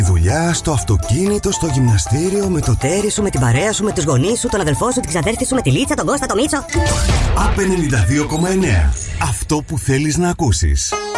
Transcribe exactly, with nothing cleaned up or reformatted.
Δουλειά, στο αυτοκίνητο, στο γυμναστήριο, με το τέρι σου, με την παρέα σου, με τους γονείς σου, τον αδελφό σου, την ξαδέρφη σου, με τη Λίτσα, τον Κώστα, τον Μίτσο. Απ' ενενήντα δύο κόμμα εννέα. Αυτό που θέλεις να ακούσεις.